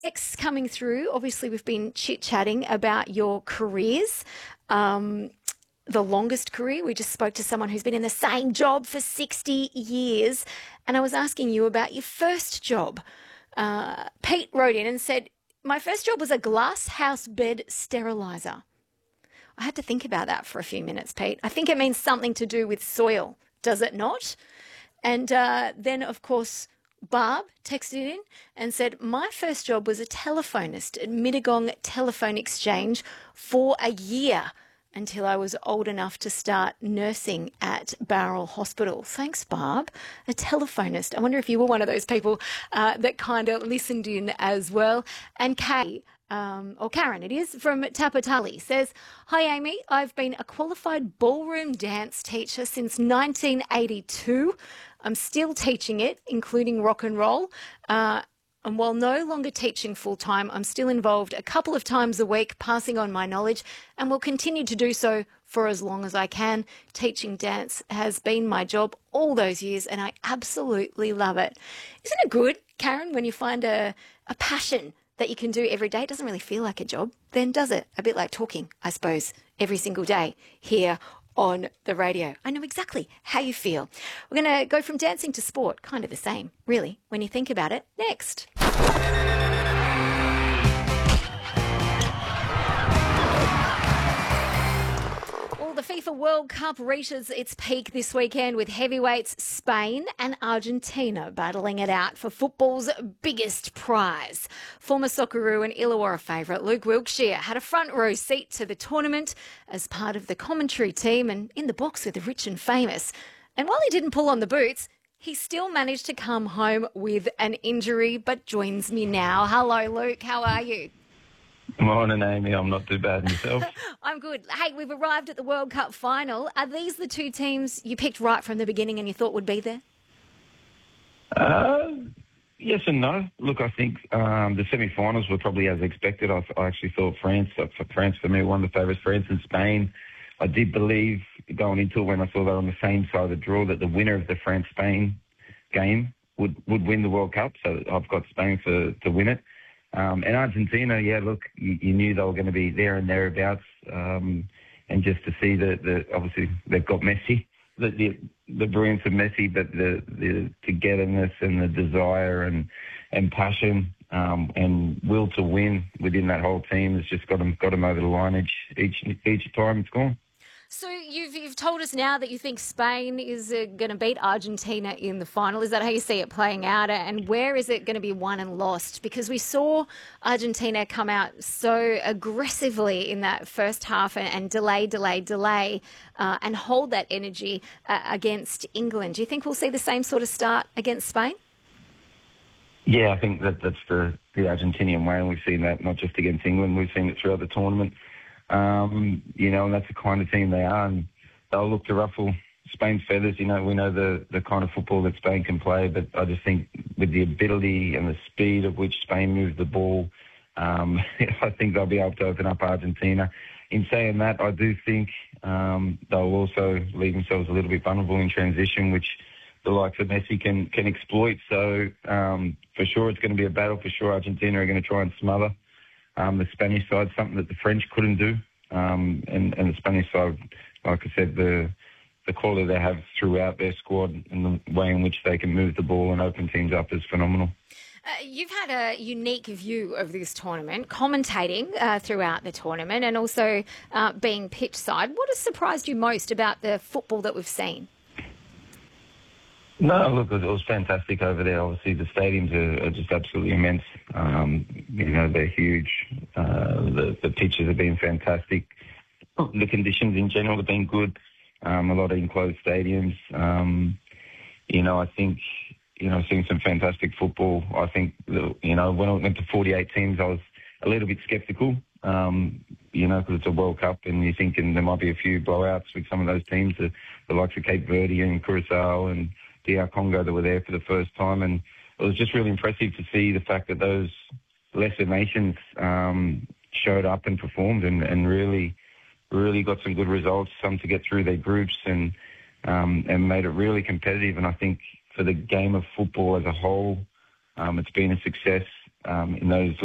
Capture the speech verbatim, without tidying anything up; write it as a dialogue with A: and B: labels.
A: Text coming through. Obviously, we've been chit-chatting about your careers. Um, the longest career. We just spoke to someone who's been in the same job for sixty years. And I was asking you about your first job. Uh, Pete wrote in and said, my first job was a glass house bed sterilizer. I had to think about that for a few minutes, Pete. I think it means something to do with soil, does it not? And uh, then, of course, Barb texted in and said, my first job was a telephonist at Mittagong Telephone Exchange for a year until I was old enough to start nursing at Bowral Hospital. Thanks, Barb. A telephonist. I wonder if you were one of those people uh, that kind of listened in as well. And Kay, um, or Karen it is, from Tapatali says, hi Amy, I've been a qualified ballroom dance teacher since nineteen eighty-two. I'm still teaching it, including rock and roll. Uh, and while no longer teaching full-time, I'm still involved a couple of times a week, passing on my knowledge, and will continue to do so for as long as I can. Teaching dance has been my job all those years, and I absolutely love it. Isn't it good, Karen, when you find a, a passion that you can do every day? It doesn't really feel like a job, then does it? A bit like talking, I suppose, every single day here on the radio. I know exactly how you feel. We're going to go from dancing to sport, kind of the same, really, when you think about it, next. Well, the FIFA World Cup reaches its peak this weekend with heavyweights Spain and Argentina battling it out for football's biggest prize. Former Socceroo and Illawarra favourite Luke Wilkshire had a front row seat to the tournament as part of the commentary team and in the box with the rich and famous. And while he didn't pull on the boots, he still managed to come home with an injury, but joins me now. Hello, Luke. How are you?
B: Morning, Amy. I'm not too bad. And yourself?
A: I'm good. Hey, we've arrived at the World Cup final. Are these the two teams you picked right from the beginning and you thought would be there?
B: Uh, yes and no. Look, I think um, the semi-finals were probably as expected. I, I actually thought France, uh, for France for me, one of the favourites, France and Spain. I did believe going into it when I saw they were on the same side of the draw that the winner of the France-Spain game would, would win the World Cup. So I've got Spain for to win it. Um, and Argentina, yeah, look, you, you knew they were going to be there and thereabouts. Um, and just to see that, the, obviously, they've got Messi, the, the, the brilliance of Messi, but the, the togetherness and the desire and, and passion um, and will to win within that whole team has just got them, got them over the line each, each, each time it's gone.
A: So you've you've told us now that you think Spain is uh, going to beat Argentina in the final. Is that how you see it playing out? And where is it going to be won and lost? Because we saw Argentina come out so aggressively in that first half and, and delay, delay, delay, uh, and hold that energy uh, against England. Do you think we'll see the same sort of start against Spain?
B: Yeah, I think that that's the, the Argentinian way, and we've seen that not just against England, we've seen it throughout the tournament. Um, you know, and that's the kind of team they are, and they'll look to ruffle Spain's feathers. You know, we know the, the kind of football that Spain can play, but I just think with the ability and the speed of which Spain moves the ball, um, I think they'll be able to open up Argentina. In saying that, I do think um, they'll also leave themselves a little bit vulnerable in transition, which the likes of Messi can, can exploit. So um, for sure it's going to be a battle. For sure Argentina are going to try and smother Um, the Spanish side, something that the French couldn't do. Um, and, and the Spanish side, like I said, the the quality they have throughout their squad and the way in which they can move the ball and open teams up is phenomenal.
A: Uh, you've had a unique view of this tournament, commentating uh, throughout the tournament and also uh, being pitch side. What has surprised you most about the football that we've seen?
B: No, look, it was fantastic over there. Obviously, the stadiums are, are just absolutely immense. Um, you know, they're huge. Uh, the, the pitches have been fantastic. The conditions in general have been good. Um, a lot of enclosed stadiums. Um, you know, I think, you know, seeing some fantastic football. I think, the, you know, when I went to forty-eight teams, I was a little bit sceptical, um, you know, because it's a World Cup and you're thinking there might be a few blowouts with some of those teams, the, the likes of Cape Verde and Curacao and D R Congo that were there for the first time. And it was just really impressive to see the fact that those lesser nations um, showed up and performed and, and really, really got some good results, some to get through their groups and um, and made it really competitive. And I think for the game of football as a whole, um, it's been a success um, in those